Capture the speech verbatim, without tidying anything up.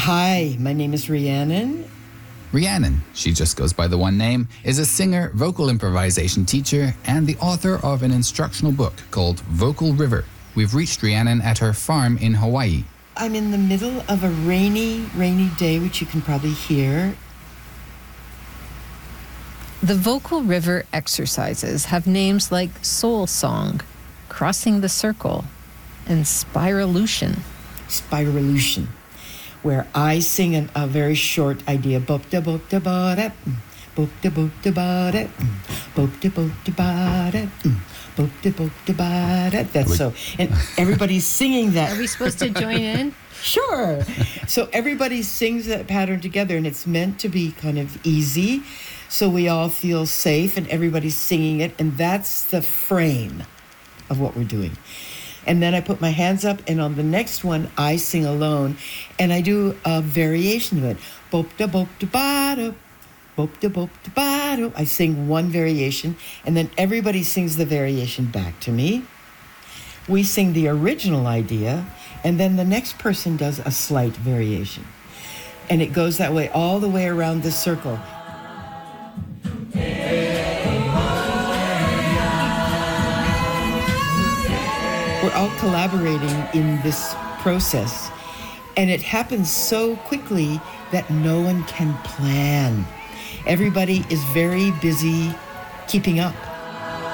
Hi, my name is Rhiannon. Rhiannon, she just goes by the one name, is a singer, vocal improvisation teacher, and the author of an instructional book called Vocal River. We've reached Rhiannon at her farm in Hawaii. I'm in the middle of a rainy, rainy day, which you can probably hear. The Vocal River exercises have names like Soul Song, Crossing the Circle, and Spiralution. Spiralution, where I sing an, a very short idea. Bop da bop da ba da, bop da bop da ba da, bop da bop da ba da, bop da bop da ba da. That's so, and everybody's singing that. Are we supposed to join in? Sure. So everybody sings that pattern together, and it's meant to be kind of easy, so we all feel safe, and everybody's singing it, and that's the frame of what we're doing. And then I put my hands up, and on the next one, I sing alone, and I do a variation of it. Bop da bop da ba da, bop da bop da ba da. I sing one variation, and then everybody sings the variation back to me. We sing the original idea, and then the next person does a slight variation. And it goes that way all the way around the circle. We're all collaborating in this process, and it happens so quickly that no one can plan. Everybody is very busy keeping up.